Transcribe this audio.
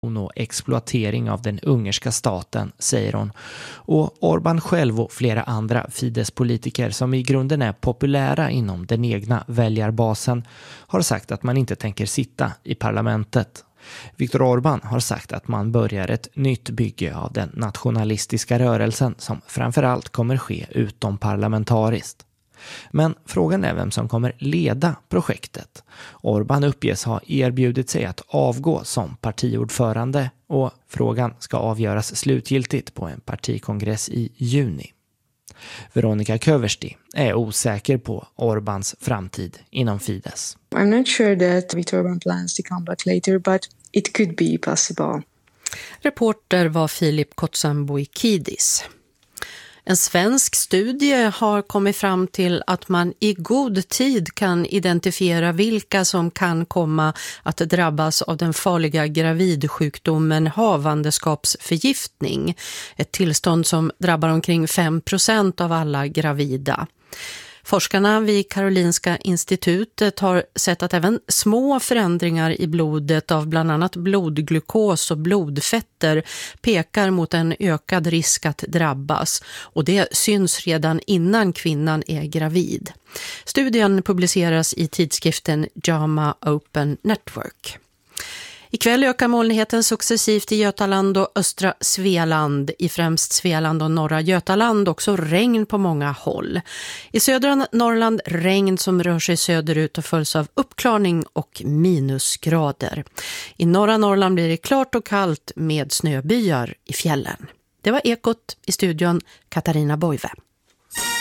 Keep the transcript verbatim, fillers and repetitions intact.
och exploatering av den ungerska staten, säger hon. Och Orbán själv och flera andra Fidesz-politiker som i grunden är populära inom den egna väljarbasen har sagt att man inte tänker sitta i parlamentet. Viktor Orbán har sagt att man börjar ett nytt bygge av den nationalistiska rörelsen som framförallt kommer ske utomparlamentariskt. Men frågan är vem som kommer leda projektet. Orbán uppges ha erbjudit sig att avgå som partiordförande och frågan ska avgöras slutgiltigt på en partikongress i juni. Veronica Köversti är osäker på Orbáns framtid inom Fidesz. I'm not sure that Viktor Orbán plans to come back later, but it could be possible. Reporter var Filip Kotsanboikidis. En svensk studie har kommit fram till att man i god tid kan identifiera vilka som kan komma att drabbas av den farliga gravidsjukdomen havandeskapsförgiftning. Ett tillstånd som drabbar omkring fem procent av alla gravida. Forskarna vid Karolinska institutet har sett att även små förändringar i blodet av bland annat blodglukos och blodfetter pekar mot en ökad risk att drabbas, och det syns redan innan kvinnan är gravid. Studien publiceras i tidskriften JAMA Open Network. Ikväll ökar molnigheten successivt i Götaland och östra Svealand. I främst Svealand och norra Götaland också regn på många håll. I södra Norrland regn som rör sig söderut och följs av uppklarning och minusgrader. I norra Norrland blir det klart och kallt med snöbyar i fjällen. Det var Ekot, i studion Katarina Boive.